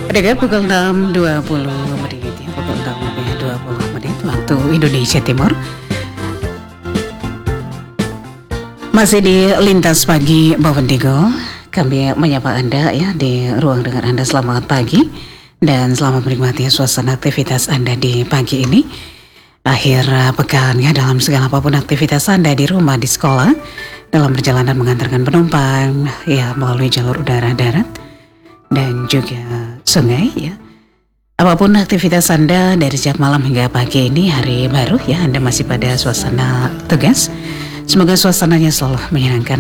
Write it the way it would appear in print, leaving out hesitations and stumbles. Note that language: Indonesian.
Dengan pukul 6.20 menit ya, pukul 6 lebih 20 menit waktu Indonesia Timur. Masih di Lintas Pagi Bovendigo, kami menyapa Anda ya di ruang dengar Anda. Selamat pagi dan selamat menikmati suasana aktivitas Anda di pagi ini. Akhir pekan ya, dalam segala apapun aktivitas Anda di rumah, di sekolah, dalam perjalanan mengantarkan penumpang ya melalui jalur udara, darat dan juga sungai ya. Apapun aktivitas Anda dari sejak malam hingga pagi ini, hari baru ya, Anda masih pada suasana tugas. Semoga suasananya selalu menyenangkan